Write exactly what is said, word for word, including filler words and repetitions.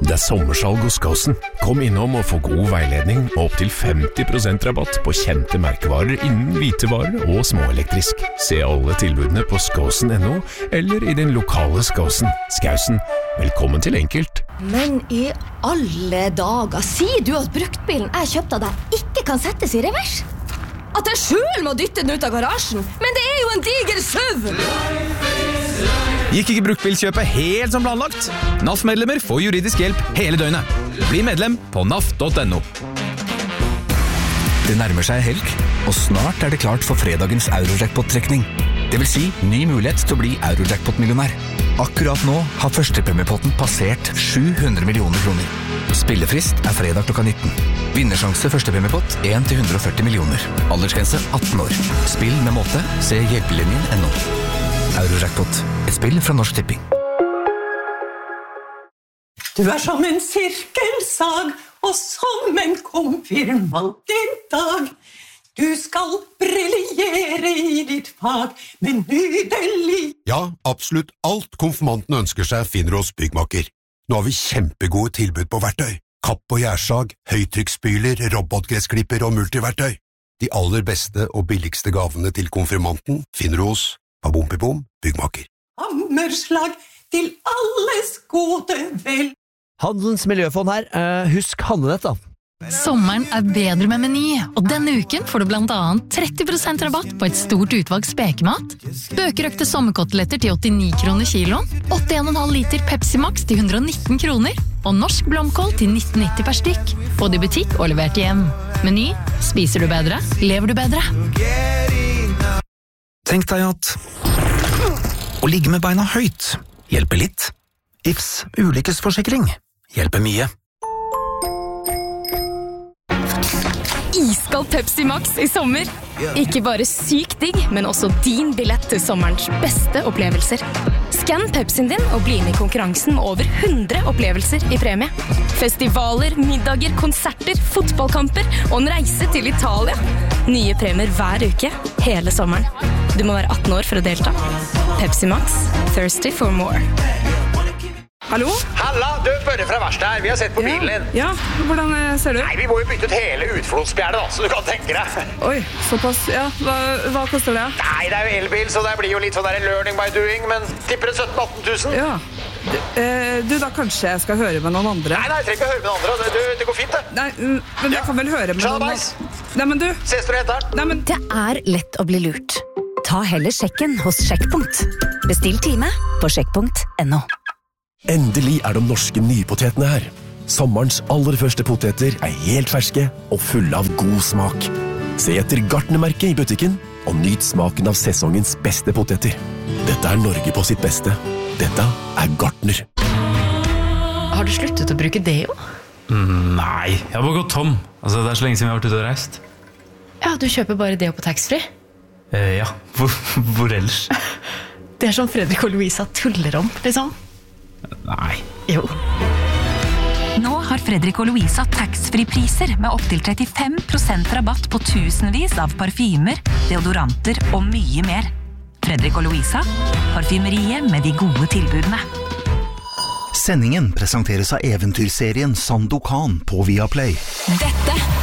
Det er sommersalg hos Skåsen. Kom innom og få god veiledning og opp til femti prosent rabatt på kjente merkevarer innen hvitevarer og småelektrisk. Se alle tilbudene på skåsen punktum no eller i din lokale Skåsen. Skåsen, velkommen til enkelt. Men i alle dager, sier du at bruktbilen jeg kjøpte av deg ikke kan settes i revers? At jeg selv må dytte den ut av garasjen? Men det er jo en diger SUV! Gikk ikke bruktbilkjøpet helt som planlagt? N A F-medlemmer får juridisk hjelp hele døgnet. Bli medlem på N A F punktum no. Det nærmer seg helg, og snart er det klart for fredagens Eurojackpot-trekning. Det vil si ny mulighet til å bli Eurojackpot-millionær. Akkurat nå har førstepremiepotten passert sju hundre millioner kroner. Spillefrist er fredag klokka nitten. Vinnersjanse førstepremiepott en til hundre og førti millioner. Aldersgrense atten år. Spill med måte. Se hjelpelinjen punktum no. Eurojackpot. Et spill fra Norsk Tipping. Du er som en sirkelsag, og som en konfirmant i dag. Du skal briljere i ditt fag, men nydelig. Ja, absolutt alt konfirmanten ønsker seg finner hos Byggmaker. Nå har vi kjempegode tilbud på verktøy. Kapp og gjærsag, høytrykksspyler, robotgressklipper og multiverktøy. De aller beste og billigste gavene til konfirmanten finner du hos Pabompipom Byggmaker. Hammerslag til alles gode vel. Handelens miljøfond her. Uh, husk handlenett da. Sommeren er bedre med Meny, og denne uken får du blant annet tretti prosent rabatt på et stort utvalg spekemat, bøkerøkte sommerkoteletter til åttini kroner kiloen, åtti komma fem liter Pepsi Max til hundre og nitten kroner, og norsk blomkål til nitten nitti per stykk, både i butikk og levert hjem. Meny, spiser du bedre, lever du bedre. Tenk deg at å ligge med beina høyt hjelper litt. I F S ulykkesforsikring hjelper mye. Iskald Pepsi Max i sommer. Ikke bare sykt digg, men også din billett til sommerens beste opplevelser. Skann Pepsien din og bli med i konkurransen med over hundre opplevelser i premie. Festivaler, middager, konserter, fotballkamper og en reise til Italia. Nye premier hver uke, hele sommeren. Du må være atten år for å delta. Pepsi Max. Thirsty for more. Hallo? Halla, du Børre fra verkstedet her. Vi har sett på bilen din. Ja, hvordan ser du? Nei, vi må jo bytte ut hele utflådsbjerdet da, så du kan tenke deg. Oi, såpass. Ja, hva, hva koster det? Nei, det er jo elbil, så det blir jo litt sånn der learning by doing, men tipper det sytten til atten tusen. Ja. Du, eh, du, da kanskje jeg skal høre med noen andre? Nei, nei, jeg trenger ikke høre med noen andre. Det, du, det går fint, det. Nei, men jeg kan vel høre med noen andre. Nei, men du. Ses du etter? Nei, men... Det er lett å bli lurt. Ta heller sjekken hos Sjekkpunkt. Bestill time på sjekkpunkt punktum no. Endelig er de norske nypotetene her. Sommerens aller første poteter er helt ferske og fulle av god smak. Se etter Gartnermerket i butikken og nyt smaken av sesongens beste poteter. Dette er Norge på sitt beste. Dette er Gartner. Har du sluttet å bruke deo? Mm, nei, jeg har bare gått tom. Altså, det er så lenge siden vi har vært ute og reist. Ja, du kjøper bare deo på taxfree? Eh, ja, hvor, hvor ellers? Det er som Fredrik og Louisa tuller om, liksom. Nei. Jo. Nå har Fredrik og Louisa taxfree-priser med opp til trettifem prosent rabatt på tusenvis av parfymer, deodoranter og mye mer. Fredrik og Louisa, parfymeriet med de gode tilbudene. Sendingen presenteres av eventyrserien Sandokan på Viaplay. Dette